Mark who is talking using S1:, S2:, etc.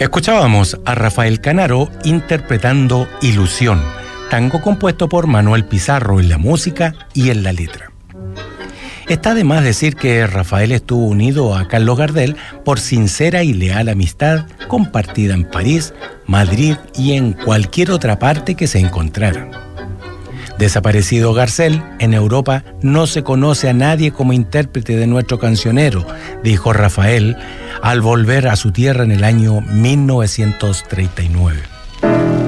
S1: Escuchábamos a Rafael Canaro interpretando Ilusión, tango compuesto por Manuel Pizarro en la música y en la letra. Está de más decir que Rafael estuvo unido a Carlos Gardel por sincera y leal amistad compartida en París, Madrid y en cualquier otra parte que se encontraran. Desaparecido Garcel, en Europa no se conoce a nadie como intérprete de nuestro cancionero, dijo Rafael al volver a su tierra en el año 1939.